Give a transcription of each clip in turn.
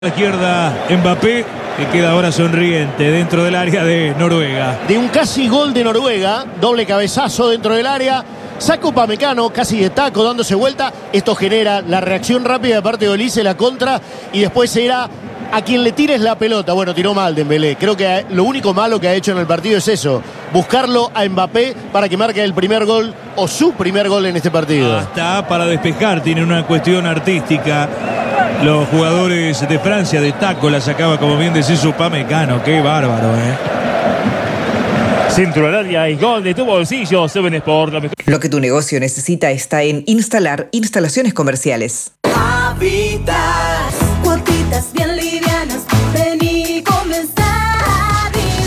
A la izquierda Mbappé, que queda ahora sonriente dentro del área de Noruega. De un casi gol de Noruega, doble cabezazo dentro del área, saca Upamecano casi de taco dándose vuelta. Esto genera la reacción rápida de parte de Olise, la contra, y después era a quien le tires la pelota. Bueno, tiró mal Dembélé. Creo que lo único malo que ha hecho en el partido es eso, buscarlo a Mbappé para que marque el primer gol o su primer gol en este partido. Hasta para despejar tiene una cuestión artística. Los jugadores de Francia de taco la sacaba, como bien decís, Upamecano. Qué bárbaro, Centro del área y gol de tu bolsillo. 7 Sport. Lo que tu negocio necesita está en Instalar Instalaciones Comerciales. Habitas, cuotitas bien livianas. Vení y comenzá a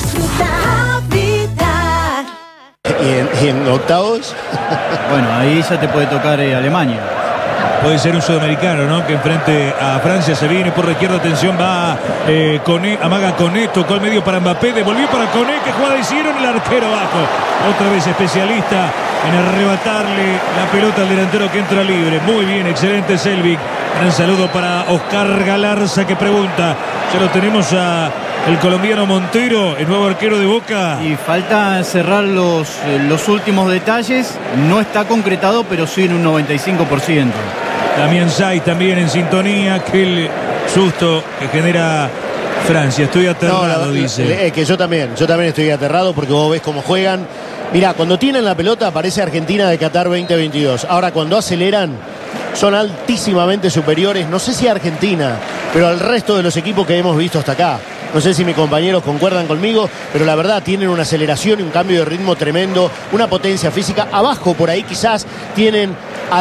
disfrutar. Habitat. ¿Y en octavos? Bueno, ahí ya te puede tocar Alemania. Puede ser un sudamericano, ¿no? Que enfrente a Francia. Se viene por la izquierda, atención, va Koné, amaga Koné, tocó al medio para Mbappé, devolvió para Koné, que jugada hicieron, el arquero abajo. Otra vez especialista en arrebatarle la pelota al delantero que entra libre. Muy bien, excelente Selbik. Gran saludo para Oscar Galarza, que pregunta, ya lo tenemos a el colombiano Montero, el nuevo arquero de Boca. Y falta cerrar los últimos detalles. No está concretado, pero sí en un 95%. Damián Saiz también en sintonía. Aquel susto que genera Francia. Estoy aterrado, dice. Es que yo también estoy aterrado porque vos ves cómo juegan. Mirá, cuando tienen la pelota parece Argentina de Qatar 2022. Ahora, cuando aceleran, son altísimamente superiores, no sé si a Argentina, pero al resto de los equipos que hemos visto hasta acá. No sé si mis compañeros concuerdan conmigo, pero la verdad tienen una aceleración y un cambio de ritmo tremendo, una potencia física. Abajo por ahí quizás tienen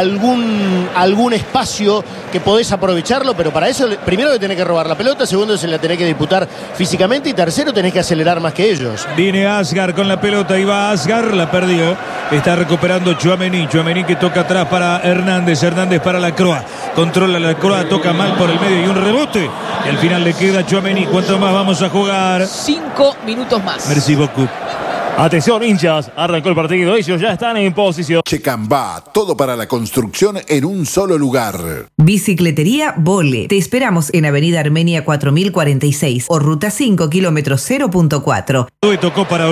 algún espacio que podés aprovecharlo, pero para eso primero le tenés que robar la pelota, segundo se la tenés que disputar físicamente y tercero tenés que acelerar más que ellos. Viene Asgar con la pelota y va Asgar, la perdió. Está recuperando Tchouaméni que toca atrás para Hernández para Lacroix. Controla Lacroix, toca mal por el medio y un rebote. Y al final le queda Tchouaméni. ¿Cuánto más vamos a jugar? 5 minutos más. Merci beaucoup. Atención, hinchas, arrancó el partido, ellos ya están en posición. Checambá, todo para la construcción en un solo lugar. Bicicletería Vole. Te esperamos en Avenida Armenia 4046 o Ruta 5, kilómetro 0.4. Tocó para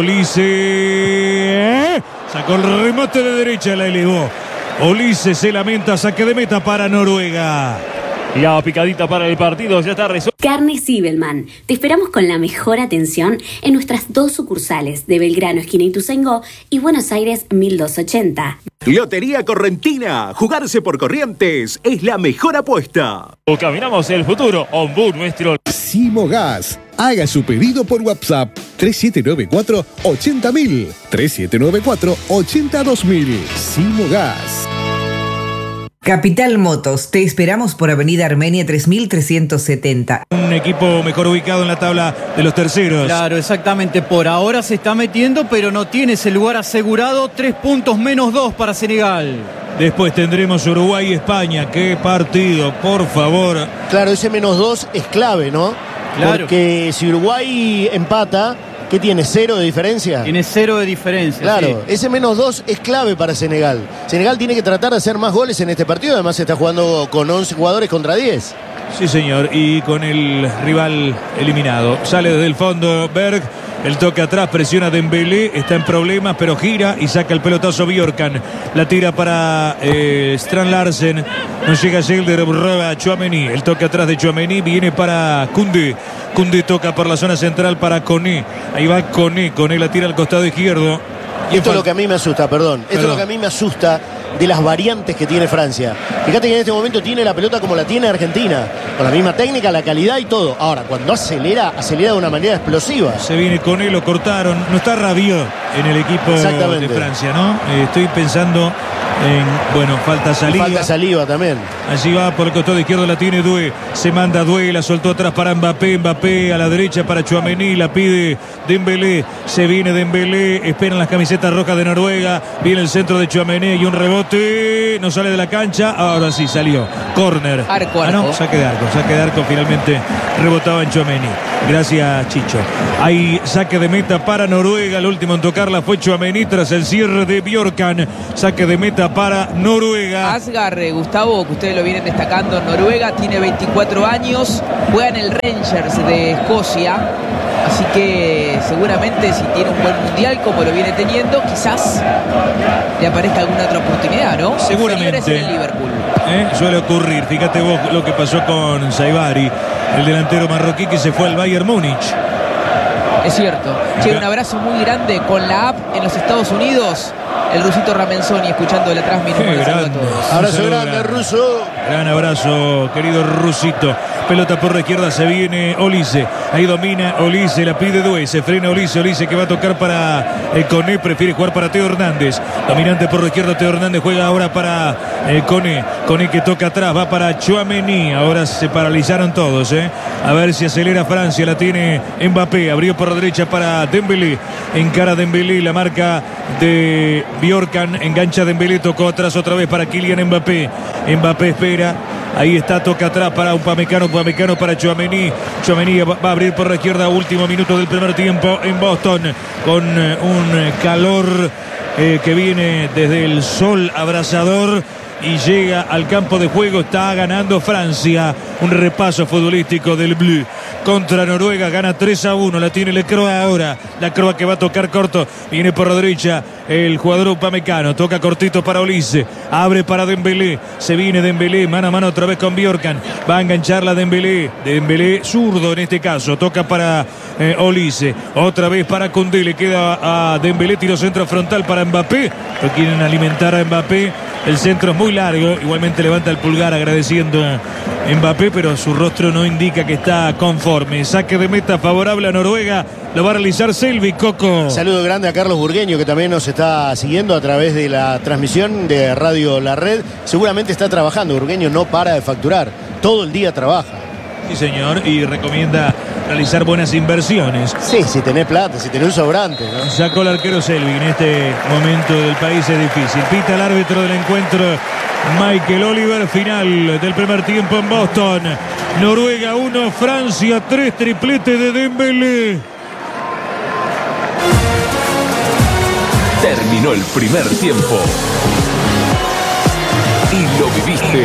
Olise. Sacó el remate de derecha, la elevó. Olise se lamenta, saque de meta para Noruega. La picadita para el partido ya está resuelto. Carnes Zibelman. Te esperamos con la mejor atención en nuestras 2 sucursales de Belgrano, esquina Ituzaingó, y Buenos Aires 1280. Lotería Correntina. Jugarse por Corrientes es la mejor apuesta. Caminamos el futuro. Ombú nuestro. Simogas. Haga su pedido por WhatsApp 3794-80000. 3794-82000. Simogas. Capital Motos, te esperamos por Avenida Armenia 3370. Un equipo mejor ubicado en la tabla de los terceros. Claro, exactamente. Por ahora se está metiendo, pero no tiene ese lugar asegurado. 3 puntos menos 2 para Senegal. Después tendremos Uruguay y España. ¡Qué partido, por favor! Claro, ese menos 2 es clave, ¿no? Claro. Porque si Uruguay empata, ¿qué tiene? ¿0 de diferencia? Tiene 0 de diferencia. Claro, sí. Ese menos 2 es clave para Senegal. Senegal tiene que tratar de hacer más goles en este partido. Además está jugando con 11 jugadores contra 10. Sí, señor. Y con el rival eliminado. Sale desde el fondo Berg. El toque atrás, presiona Dembélé, está en problemas, pero gira y saca el pelotazo Bjorkan. La tira para Strand Larsen. No llega Gelder, roba a Tchouaméni. El toque atrás de Tchouaméni viene para Koundé. Koundé toca por la zona central para Koné. Ahí va Koné. Koné la tira al costado izquierdo. Y esto es lo que a mí me asusta, perdón. Esto es lo que a mí me asusta de las variantes que tiene Francia. Fíjate que en este momento tiene la pelota como la tiene Argentina, con la misma técnica, la calidad y todo. Ahora, cuando acelera de una manera explosiva. Se viene con él, lo cortaron. No está Rabiot en el equipo de Francia, ¿no? Estoy pensando en, bueno, falta Saliba. Falta Saliba también. Allí va por el costado izquierdo, la tiene Doué. Se manda Doué, la soltó atrás para Mbappé. Mbappé a la derecha para Tchouaméni, la pide Dembélé. Se viene Dembélé, esperan las camisetas rojas de Noruega. Viene el centro de Tchouaméni y un rebote. No sale de la cancha. Ahora sí salió. Córner. Arco. No, saque de arco. Finalmente rebotaba en Tchouaméni. Gracias, Chicho. Hay saque de meta para Noruega. El último en tocar tocarla fue Tchouaméni tras el cierre de Bjorkan. Saque de meta para Noruega. Asgar, Gustavo, que ustedes lo vienen destacando, Noruega tiene 24 años, juega en el Rangers de Escocia, así que seguramente si tiene un buen mundial como lo viene teniendo, quizás le aparezca alguna otra oportunidad, ¿no? Seguramente. En el Liverpool. Suele ocurrir. Fíjate vos lo que pasó con Saibari, el delantero marroquí que se fue al Bayern Múnich. Es cierto. Che, un abrazo muy grande con la app en los Estados Unidos. El rusito Ramenzoni escuchando la transmisión. Abrazo grande, ruso. Gran abrazo, querido rusito. Pelota por la izquierda, se viene Olise. Ahí domina Olise, la pide Doué. Se frena Olise que va a tocar para Koné. Prefiere jugar para Teo Hernández. Dominante por la izquierda, Teo Hernández juega ahora para Koné. Koné que toca atrás, va para Tchouaméni. Ahora se paralizaron todos. A ver si acelera Francia. La tiene Mbappé. Abrió por la derecha para Dembélé. Encara Dembélé, la marca de Bjorkan. Engancha Dembélé, tocó atrás otra vez para Kylian Mbappé. Mbappé espera. Ahí está, toca atrás para Upamecano para Tchouaméni. Tchouaméni va a abrir por la izquierda, último minuto del primer tiempo en Boston, con un calor que viene desde el sol abrasador y llega al campo de juego. Está ganando Francia. Un repaso futbolístico del Bleu contra Noruega. Gana 3-1. La tiene Le Croix ahora. La Croix que va a tocar corto. Viene por la derecha el jugador Upamecano. Toca cortito para Olise. Abre para Dembélé. Se viene Dembélé. Mano a mano otra vez con Bjorkan. Va a engancharla Dembélé. Dembélé zurdo en este caso. Toca para Olise. Otra vez para Koundé. Le queda a Dembélé. Tiro centro frontal para Mbappé. Lo quieren alimentar a Mbappé. El centro es muy largo. Igualmente levanta el pulgar agradeciendo a Mbappé, pero su rostro no indica que está conforme. Saque de meta favorable a Noruega. Lo va a realizar Selvi, Coco. Saludo grande a Carlos Burgueño, que también nos está siguiendo a través de la transmisión de Radio La Red. Seguramente está trabajando. Burgueño no para de facturar. Todo el día trabaja. Sí, señor. Y recomienda realizar buenas inversiones. Sí, si tenés plata, si tenés un sobrante, ¿no? Sacó el arquero Selvi. En este momento del país es difícil. Pita el árbitro del encuentro, Michael Oliver. Final del primer tiempo en Boston. Noruega 1, Francia 3, triplete de Dembélé. Terminó el primer tiempo. Y lo viviste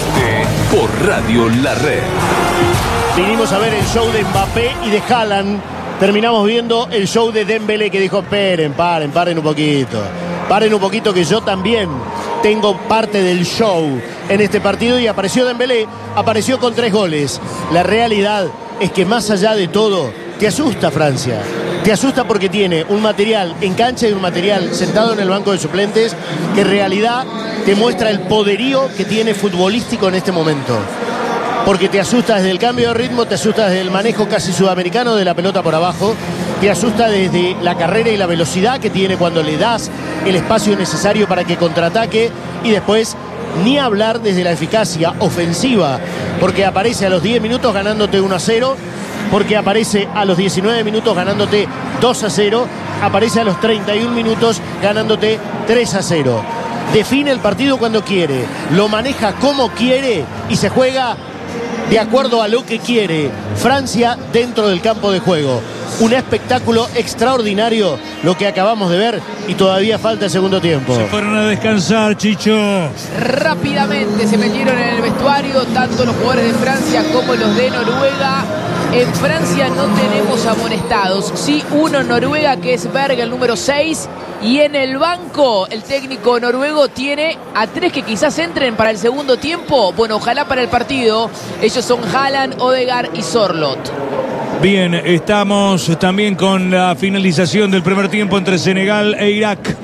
por Radio La Red. Vinimos a ver el show de Mbappé y de Haaland. Terminamos viendo el show de Dembélé, que dijo: paren un poquito. Paren un poquito, que yo también tengo parte del show en este partido. Y apareció Dembélé, apareció con 3 goles. La realidad es que más allá de todo, te asusta Francia. Te asusta porque tiene un material en cancha y un material sentado en el banco de suplentes que en realidad te muestra el poderío que tiene futbolístico en este momento. Porque te asusta desde el cambio de ritmo, te asusta desde el manejo casi sudamericano de la pelota por abajo, te asusta desde la carrera y la velocidad que tiene cuando le das el espacio necesario para que contraataque, y después ni hablar desde la eficacia ofensiva, porque aparece a los 10 minutos ganándote 1-0, porque aparece a los 19 minutos ganándote 2-0, aparece a los 31 minutos ganándote 3-0. Define el partido cuando quiere, lo maneja como quiere y se juega de acuerdo a lo que quiere Francia dentro del campo de juego. Un espectáculo extraordinario lo que acabamos de ver, y todavía falta el segundo tiempo. Se fueron a descansar, Chicho. Rápidamente se metieron en el vestuario tanto los jugadores de Francia como los de Noruega. En Francia no tenemos amonestados. Sí, uno en Noruega, que es Berg, el número 6. Y en el banco, el técnico noruego tiene a 3 que quizás entren para el segundo tiempo. Bueno, ojalá para el partido. Ellos son Haaland, Odegaard y Sorloth. Bien, estamos también con la finalización del primer tiempo entre Senegal e Irak.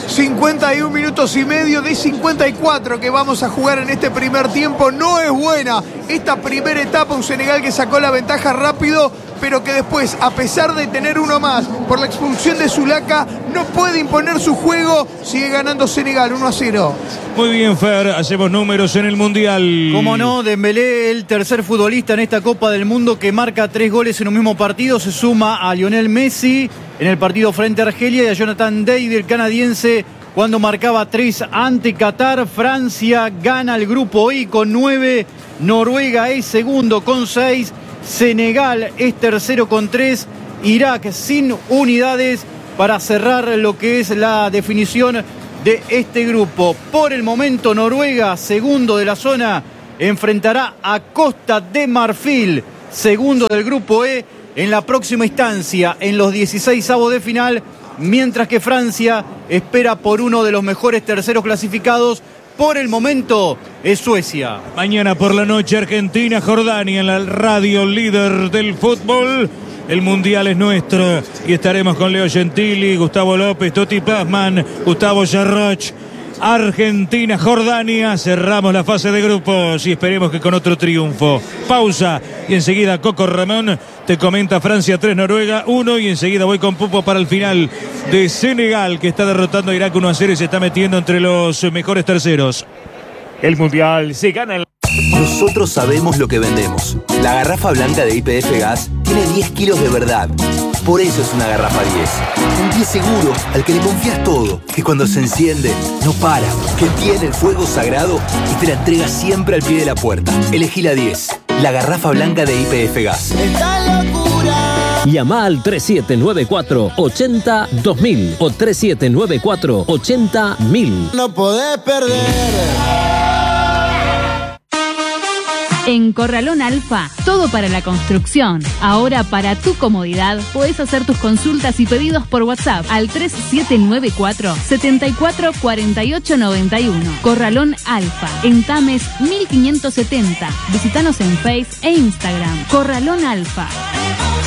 51 minutos y medio de 54 que vamos a jugar en este primer tiempo. No es buena esta primera etapa, un Senegal que sacó la ventaja rápido, pero que después, a pesar de tener uno más por la expulsión de Zulaka, no puede imponer su juego. Sigue ganando Senegal 1-0. Muy bien, Fer, hacemos números en el Mundial. Cómo no, Dembélé, el tercer futbolista en esta Copa del Mundo que marca 3 goles en un mismo partido. Se suma a Lionel Messi en el partido frente a Argelia y a Jonathan David, el canadiense, cuando marcaba 3 ante Qatar. Francia gana el grupo I con 9, Noruega es segundo con 6, Senegal es tercero con 3, Irak sin unidades para cerrar lo que es la definición de este grupo. Por el momento, Noruega, segundo de la zona, enfrentará a Costa de Marfil, segundo del grupo E, en la próxima instancia, en los 16avos de final, mientras que Francia espera por uno de los mejores terceros clasificados. Por el momento es Suecia. Mañana por la noche, Argentina, Jordania, en la radio líder del fútbol. El Mundial es nuestro y estaremos con Leo Gentili, Gustavo López, Toti Pazman, Gustavo Yarroch. Argentina, Jordania, cerramos la fase de grupos y esperemos que con otro triunfo. Pausa y enseguida Coco Ramón te comenta Francia 3, Noruega 1 y enseguida voy con Pupo para el final de Senegal, que está derrotando a Irak 1-0 y se está metiendo entre los mejores terceros. El Mundial se gana en... Nosotros sabemos lo que vendemos. La garrafa blanca de YPF Gas tiene 10 kilos de verdad. Por eso es una garrafa 10. Un 10 seguro al que le confías todo. Que cuando se enciende, no para. Que tiene el fuego sagrado y te la entrega siempre al pie de la puerta. Elegí la 10. La garrafa blanca de YPF Gas. ¡Esta locura! Llama al 3794-80-2000 o 3794-80-1000. No podés perder. En Corralón Alfa, todo para la construcción. Ahora, para tu comodidad, podés hacer tus consultas y pedidos por WhatsApp al 3794-744891. Corralón Alfa, en Tames 1570. Visítanos en Face e Instagram. Corralón Alfa.